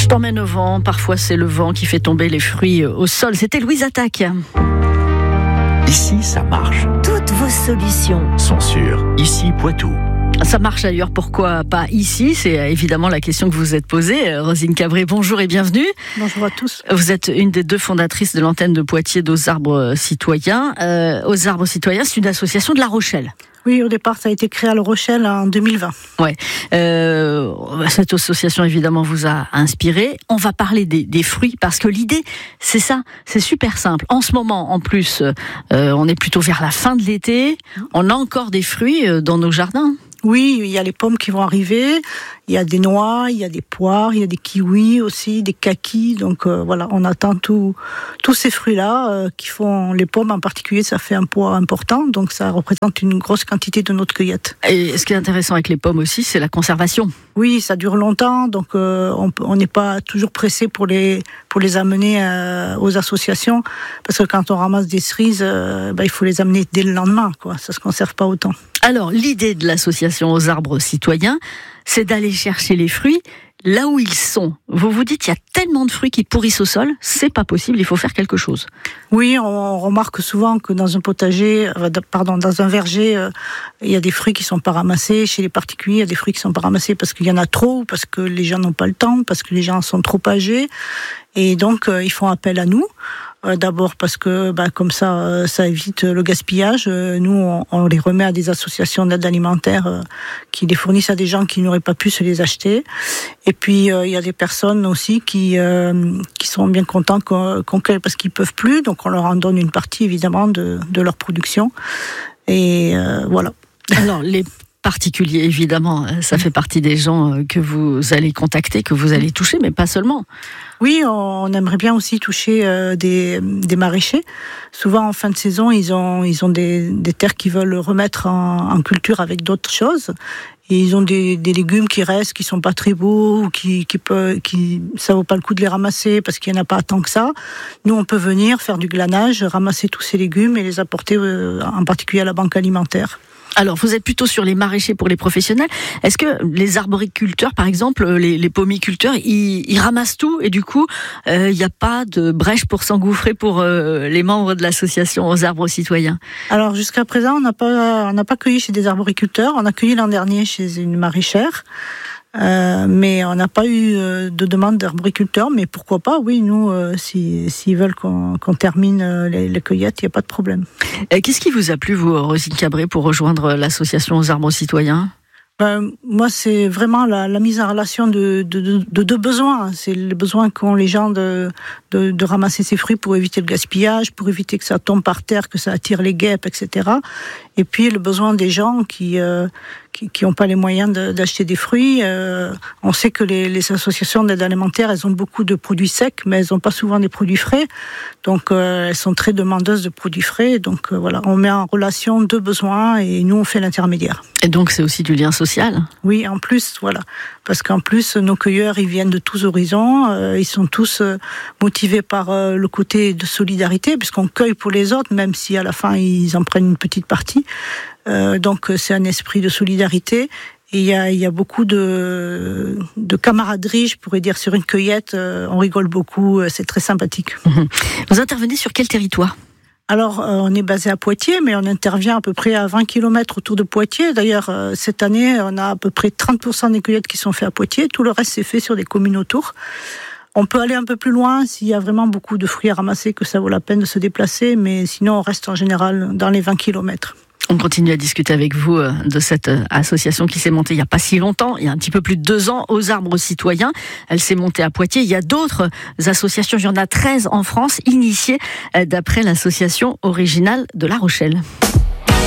Je t'emmène au vent, parfois c'est le vent qui fait tomber les fruits au sol. C'était Louise Attaque. Ici, ça marche. Toutes vos solutions Sont sur Ici Poitou. Ça marche ailleurs, pourquoi pas ici? C'est évidemment la question que vous vous êtes posée. Rosine Cabré, bonjour et bienvenue. Bonjour à tous. Vous êtes une des deux fondatrices de l'antenne de Poitiers d'Aux Arbres Citoyens. Aux Arbres Citoyens, c'est une association de La Rochelle. Oui, au départ, ça a été créé à La Rochelle en 2020. Ouais. Cette association, évidemment, vous a inspiré. On va parler des fruits, parce que l'idée, c'est ça, c'est super simple. En ce moment, en plus, on est plutôt vers la fin de l'été. On a encore des fruits dans nos jardins. Oui, il y a les pommes qui vont arriver, il y a des noix, il y a des poires, il y a des kiwis aussi, des kakis. Donc voilà, on attend tous ces fruits-là qui font, les pommes en particulier, ça fait un poids important, donc ça représente une grosse quantité de notre cueillette. Et ce qui est intéressant avec les pommes aussi, c'est la conservation. Oui, ça dure longtemps, donc on n'est pas toujours pressé pour les amener aux associations, parce que quand on ramasse des cerises, il faut les amener dès le lendemain, quoi. Ça se conserve pas autant. Alors, l'idée de l'association Aux Arbres Citoyens, c'est d'aller chercher les fruits là où ils sont. Vous vous dites, il y a tellement de fruits qui pourrissent au sol, c'est pas possible, il faut faire quelque chose. Oui, on remarque souvent que dans un potager, dans un verger, il y a des fruits qui sont pas ramassés. Chez les particuliers, il y a des fruits qui sont pas ramassés parce qu'il y en a trop, parce que les gens n'ont pas le temps, parce que les gens sont trop âgés. Et donc, ils font appel à nous. D'abord parce que comme ça évite le gaspillage. Nous, on les remet à des associations d'aide alimentaire qui les fournissent à des gens qui n'auraient pas pu se les acheter. Et puis il y a des personnes aussi qui sont bien contents qu'on cueille parce qu'ils peuvent plus. Donc on leur en donne une partie évidemment de leur production. Et voilà. Alors les particuliers, évidemment, ça fait partie des gens que vous allez contacter, que vous allez toucher, mais pas seulement. Oui, on aimerait bien aussi toucher des maraîchers. Souvent, en fin de saison, ils ont des terres qu'ils veulent remettre en culture avec d'autres choses. Et ils ont des légumes qui restent, qui sont pas très beaux, qui ça vaut pas le coup de les ramasser parce qu'il y en a pas tant que ça. Nous, on peut venir faire du glanage, ramasser tous ces légumes et les apporter en particulier à la banque alimentaire. Alors, vous êtes plutôt sur les maraîchers pour les professionnels. Est-ce que les arboriculteurs, par exemple, les pommiculteurs, ils ramassent tout et du coup, il n'y a pas de brèche pour s'engouffrer pour les membres de l'association Aux Arbres Citoyens? Alors, jusqu'à présent, on n'a pas cueilli chez des arboriculteurs. On a cueilli l'an dernier chez une maraîchère. Mais on n'a pas eu de demande d'arboriculteurs, mais pourquoi pas, oui, nous, s'ils veulent qu'on termine les cueillettes, il n'y a pas de problème. Qu'est-ce qui vous a plu, vous, Rosine Cabré, pour rejoindre l'association Aux Arbres Citoyens? Moi, c'est vraiment la mise en relation de deux besoins. C'est le besoin qu'ont les gens de ramasser ces fruits pour éviter le gaspillage, pour éviter que ça tombe par terre, que ça attire les guêpes, etc. Et puis le besoin des gens qui n'ont pas les moyens d'acheter des fruits. On sait que les associations d'aide alimentaire, elles ont beaucoup de produits secs, mais elles n'ont pas souvent des produits frais. Donc elles sont très demandeuses de produits frais. Donc voilà, on met en relation deux besoins et nous on fait l'intermédiaire. Et donc c'est aussi du lien social? Oui, en plus, voilà. Parce qu'en plus, nos cueilleurs, ils viennent de tous horizons. Ils sont tous motivés par le côté de solidarité, puisqu'on cueille pour les autres, même si à la fin, ils en prennent une petite partie. Donc, c'est un esprit de solidarité. Et il y a beaucoup de camaraderie, je pourrais dire, sur une cueillette. On rigole beaucoup, c'est très sympathique. Vous intervenez sur quel territoire ? Alors, on est basé à Poitiers, mais on intervient à peu près à 20 km autour de Poitiers. D'ailleurs, cette année, on a à peu près 30% des cueillettes qui sont faites à Poitiers. Tout le reste, c'est fait sur des communes autour. On peut aller un peu plus loin s'il y a vraiment beaucoup de fruits à ramasser, que ça vaut la peine de se déplacer, mais sinon, on reste en général dans les 20 km. On continue à discuter avec vous de cette association qui s'est montée il n'y a pas si longtemps, il y a un petit peu plus de 2 ans, Aux Arbres Citoyens. Elle s'est montée à Poitiers. Il y a d'autres associations, il y en a 13 en France, initiées d'après l'association originale de La Rochelle.